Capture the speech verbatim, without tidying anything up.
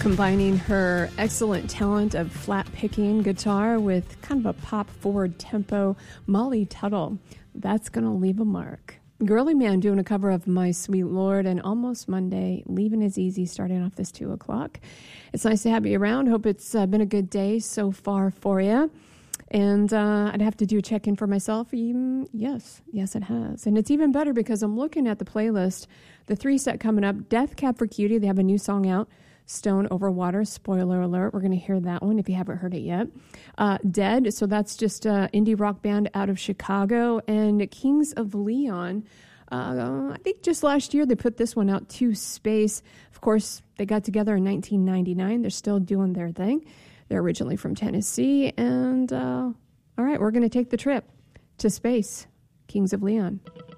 Combining her excellent talent of flat-picking guitar with kind of a pop-forward tempo, Molly Tuttle. That's going to leave a mark. Girly Man doing a cover of My Sweet Lord, and Almost Monday, Leaving Is Easy, starting off this two o'clock. It's nice to have you around. Hope it's uh, been a good day so far for you. And uh, I'd have to do a check-in for myself. Even, yes, yes, it has. And it's even better because I'm looking at the playlist. The three set coming up, Death Cab for Cutie. They have a new song out, Stone Over Water. Spoiler alert. We're going to hear that one if you haven't heard it yet. Uh, Dead. So that's just an indie rock band out of Chicago. And Kings of Leon. Uh, I think just last year they put this one out, To Space. Of course, they got together in nineteen ninety-nine. They're still doing their thing. They're originally from Tennessee. And, uh, all right, we're going to take the trip to space. Kings of Leon.